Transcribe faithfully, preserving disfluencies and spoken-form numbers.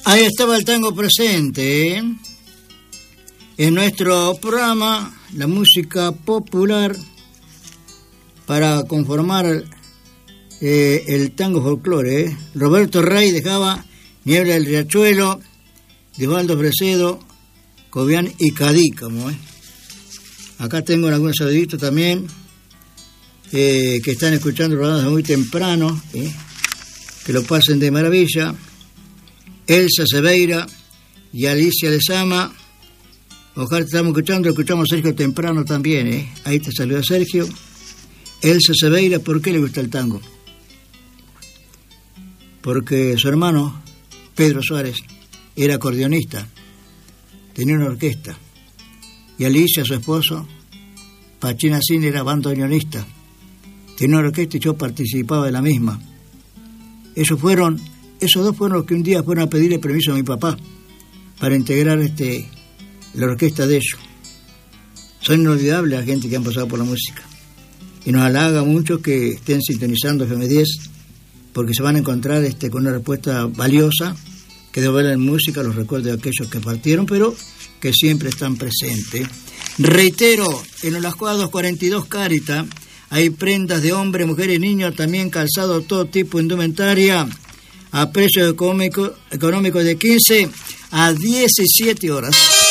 Ahí estaba el tango presente, ¿eh? En nuestro programa, la música popular para conformar eh, el tango folclore. ¿eh? Roberto Rey dejaba Niebla del Riachuelo, de Osvaldo Fresedo, Cobian y Cadícamo. ¿eh? Acá tengo algunos saluditos también eh, que están escuchando programas muy temprano, ¿eh? que lo pasen de maravilla. Elsa Seveira y Alicia Lezama. Ojalá te estamos escuchando, escuchamos a Sergio temprano también, ¿eh? Ahí te saluda Sergio. Elsa Seveira, ¿por qué le gusta el tango? Porque su hermano, Pedro Suárez, era acordeonista, tenía una orquesta. Y Alicia, su esposo, Pachina Cine, era bandoneonista, tenía una orquesta y yo participaba de la misma. Esos fueron, esos dos fueron los que un día fueron a pedirle permiso a mi papá para integrar este, la orquesta de ellos. Son inolvidables la gente que han pasado por la música. Y nos halaga mucho que estén sintonizando F M diez, porque se van a encontrar este, con una respuesta valiosa, que devuelve en música los recuerdos de aquellos que partieron, pero que siempre están presentes. Reitero, en las cuadras cuarenta y dos Carita hay prendas de hombres, mujeres y niños, también calzado, todo tipo de indumentaria, a precios económicos económico de quince a diecisiete horas.